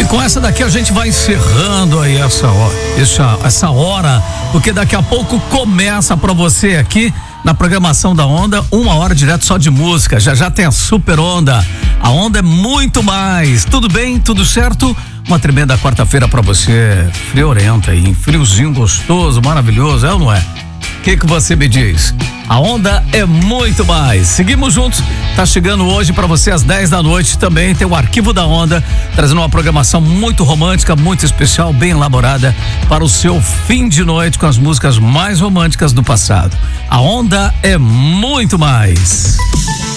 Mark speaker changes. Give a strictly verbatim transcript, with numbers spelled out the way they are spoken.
Speaker 1: com essa daqui a gente vai encerrando aí essa hora, essa, essa hora, porque daqui a pouco começa pra você aqui na programação da Onda, uma hora direto só de música. Já já tem a Super Onda. A Onda é muito mais. Tudo bem? Tudo certo? Uma tremenda quarta-feira pra você, friorenta aí, friozinho gostoso, maravilhoso, é ou não é? O que que você me diz? A Onda é muito mais. Seguimos juntos. Tá chegando hoje pra você às dez da noite também tem o Arquivo da Onda, trazendo uma programação muito romântica, muito especial, bem elaborada para o seu fim de noite com as músicas mais românticas do passado. A Onda é muito mais.